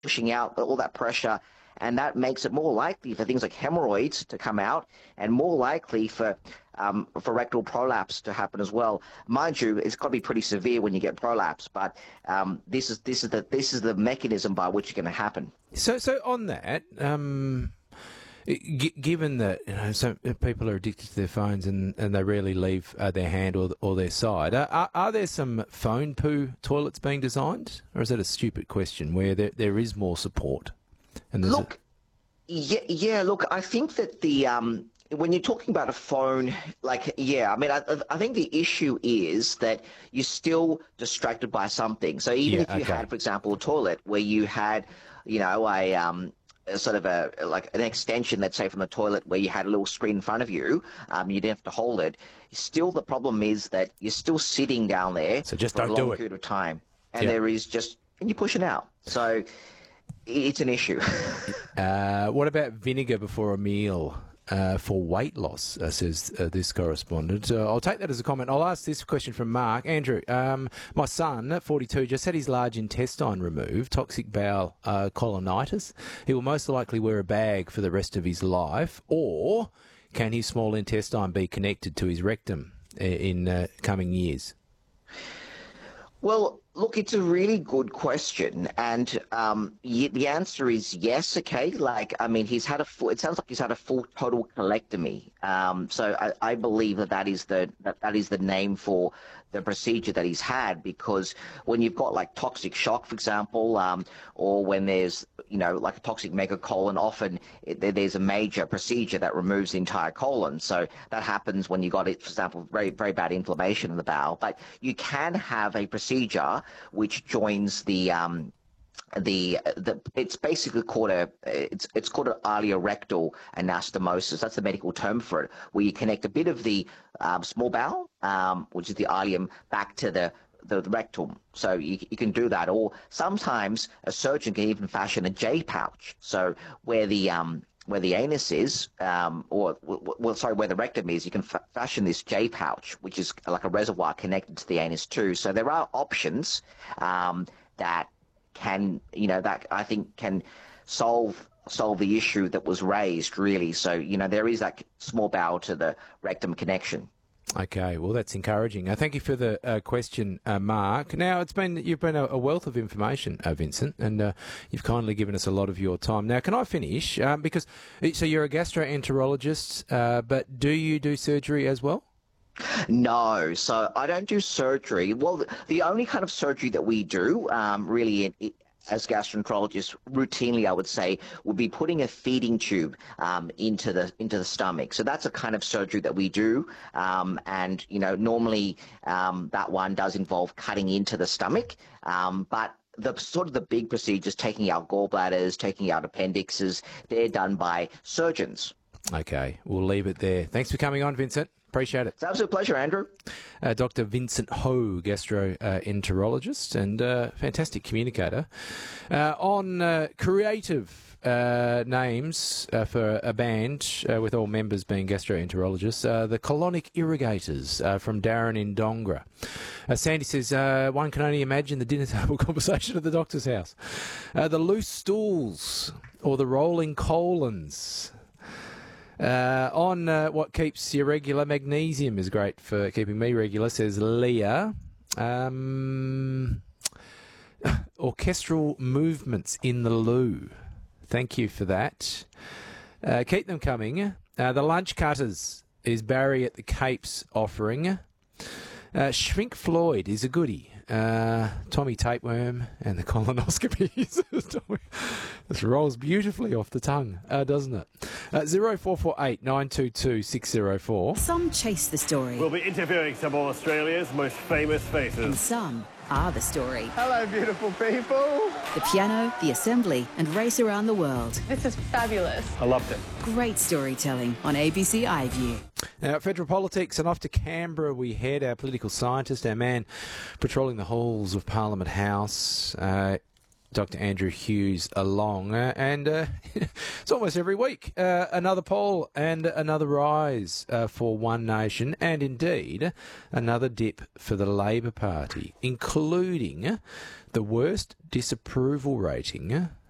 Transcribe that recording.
pushing out all that pressure, and that makes it more likely for things like hemorrhoids to come out, and more likely for rectal prolapse to happen as well. Mind you, it's got to be pretty severe when you get prolapse, but this is the mechanism by which it's going to happen. So on that, given that some people are addicted to their phones and they rarely leave their hand or their side, are there some phone poo toilets being designed, or is that a stupid question where there is more support? And look, look, I think that when you're talking about a phone, I think the issue is that you're still distracted by something. So even if you had, for example, a toilet where you had, a sort of an extension, let's say, from the toilet where you had a little screen in front of you, you didn't have to hold it. Still, the problem is that you're still sitting down there so just for don't a long do it. period of time, and there is and you're pushing out. So it's an issue. What about vinegar before a meal? For weight loss, says this correspondent. I'll take that as a comment. I'll ask this question from Mark. Andrew, my son, 42, just had his large intestine removed, toxic bowel colonitis. He will most likely wear a bag for the rest of his life, or can his small intestine be connected to his rectum in coming years? Well, look, it's a really good question, and the answer is yes. Okay, he's had it sounds like he's had a full total colectomy. So I believe that is the name for the procedure that he's had, because when you've got like toxic shock, for example, or when there's like a toxic megacolon, often there's a major procedure that removes the entire colon. So that happens when you got it, for example, very, very bad inflammation in the bowel. But you can have a procedure which joins it's basically called it's called an ileorectal anastomosis. That's the medical term for it, where you connect a bit of the small bowel, which is the ileum, back to the rectum. So you can do that, or sometimes a surgeon can even fashion a J pouch. So where the anus is, where the rectum is, you can fashion this J pouch, which is like a reservoir connected to the anus too. So there are options that that I think can solve the issue that was raised, really. So there is that small bowel to the rectum connection. Okay, well, that's encouraging. Thank you for the question, Mark. Now, you've been a wealth of information, Vincent, and you've kindly given us a lot of your time. Now, can I finish? So you're a gastroenterologist, but do you do surgery as well? No, so I don't do surgery. Well, the only kind of surgery that we do, really, as gastroenterologists, routinely, I would say, would be putting a feeding tube into the stomach. So that's a kind of surgery that we do, and normally that one does involve cutting into the stomach, but the big procedures, taking out gallbladders, taking out appendixes, they're done by surgeons. Okay, we'll leave it there. Thanks for coming on, Vincent. Appreciate it. It's an absolute pleasure, Andrew. Dr. Vincent Ho, gastroenterologist and fantastic communicator. On creative names for a band with all members being gastroenterologists, the colonic irrigators from Darren in Dongra. Sandy says, one can only imagine the dinner table conversation at the doctor's house. The loose stools or the rolling colons. On what keeps you regular, magnesium is great for keeping me regular, says Leah. Orchestral movements in the loo. Thank you for that. Keep them coming. The lunch cutters is Barry at the Capes offering. Shrink Floyd is a goodie. Tommy Tapeworm and the colonoscopies. This rolls beautifully off the tongue, doesn't it? 0448 922 604. Some chase the story. We'll be interviewing some of Australia's most famous faces. And some are the story. Hello, beautiful people. The piano, the assembly, and race around the world. This is fabulous. I loved it. Great storytelling on ABC iView. Now, federal politics, and off to Canberra we head. Our political scientist, our man patrolling the halls of Parliament House, Dr. Andrew Hughes along, and it's almost every week. Another poll and another rise for One Nation, and indeed another dip for the Labor Party, including the worst disapproval rating